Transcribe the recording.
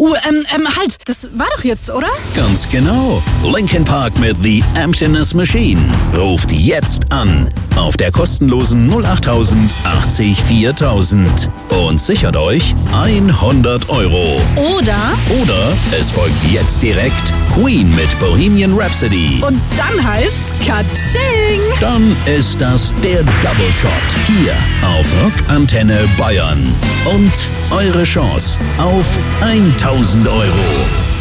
Halt, das war doch jetzt, oder? Ganz genau. Linkin Park mit The Emptiness Machine. Ruft jetzt an auf der kostenlosen 08000 80 4000 und sichert euch 100 €. Oder es folgt jetzt direkt Queen mit Bohemian Rhapsody. Und dann heißt's Katsching! Dann ist das der Double Shot hier auf Rockantenne Bayern. Und eure Chance auf 1000 €.